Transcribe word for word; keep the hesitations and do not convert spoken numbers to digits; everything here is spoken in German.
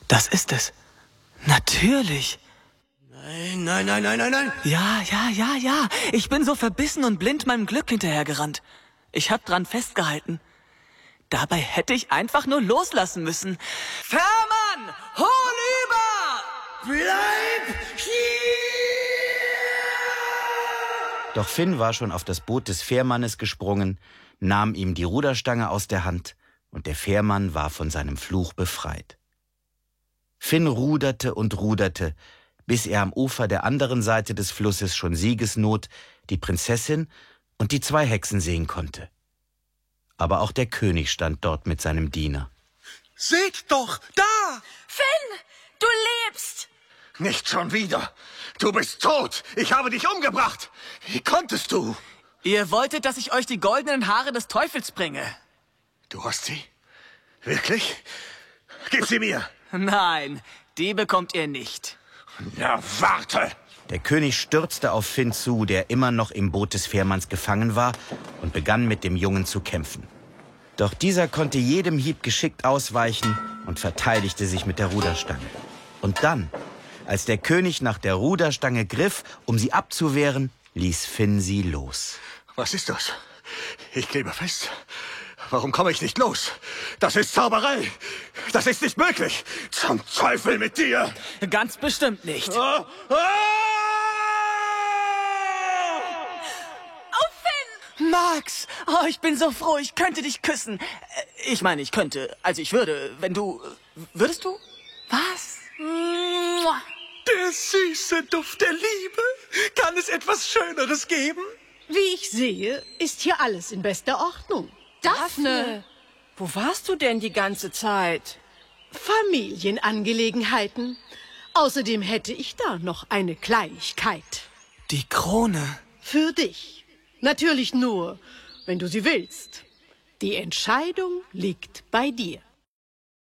Das ist es. Natürlich. Nein, nein, nein, nein, nein, nein. Ja, ja, ja, ja. Ich bin so verbissen und blind meinem Glück hinterhergerannt. Ich hab dran festgehalten. Dabei hätte ich einfach nur loslassen müssen. Fährmann, hol über! Bleib hier! Doch Finn war schon auf das Boot des Fährmannes gesprungen, nahm ihm die Ruderstange aus der Hand und der Fährmann war von seinem Fluch befreit. Finn ruderte und ruderte, bis er am Ufer der anderen Seite des Flusses schon Siegesnot, die Prinzessin und die zwei Hexen sehen konnte. Aber auch der König stand dort mit seinem Diener. Seht doch, da! Finn, du lebst! Nicht schon wieder. Du bist tot. Ich habe dich umgebracht. Wie konntest du? Ihr wolltet, dass ich euch die goldenen Haare des Teufels bringe. Du hast sie? Wirklich? Gib sie mir. Nein, die bekommt ihr nicht. Na, warte! Der König stürzte auf Finn zu, der immer noch im Boot des Fährmanns gefangen war, und begann mit dem Jungen zu kämpfen. Doch dieser konnte jedem Hieb geschickt ausweichen und verteidigte sich mit der Ruderstange. Und dann, als der König nach der Ruderstange griff, um sie abzuwehren, ließ Finn sie los. Was ist das? Ich klebe fest. Warum komme ich nicht los? Das ist Zauberei. Das ist nicht möglich. Zum Teufel mit dir. Ganz bestimmt nicht. Ah, ah! Oh, Finn! Max, oh, ich bin so froh, ich könnte dich küssen. Äh, Ich meine, ich könnte, also ich würde, wenn du... Würdest du? Was? Mua. Der süße Duft der Liebe. Kann es etwas Schöneres geben? Wie ich sehe, ist hier alles in bester Ordnung. Daphne! Wo warst du denn die ganze Zeit? Familienangelegenheiten. Außerdem hätte ich da noch eine Kleinigkeit. Die Krone. Für dich. Natürlich nur, wenn du sie willst. Die Entscheidung liegt bei dir.